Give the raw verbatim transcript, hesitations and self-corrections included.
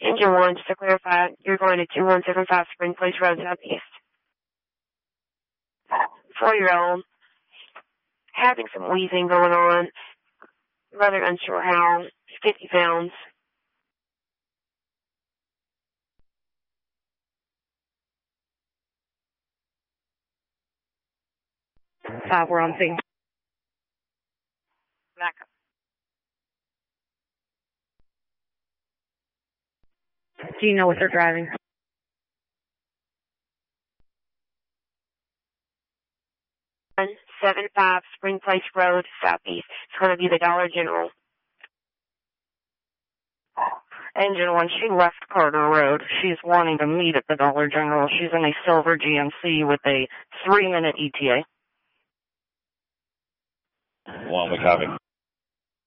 Engine one, just to clarify, you're going to two one seven five Spring Place Road, Southeast. Four-year-old, having some wheezing going on, rather unsure how, fifty pounds. Uh, we're on scene. Back up. Do you know what they're driving? one seven five Spring Place Road, Southeast. It's going to be the Dollar General. Engine one, she left Carter Road. She's wanting to meet at the Dollar General. She's in a silver G M C with a three-minute E T A. One, we copy.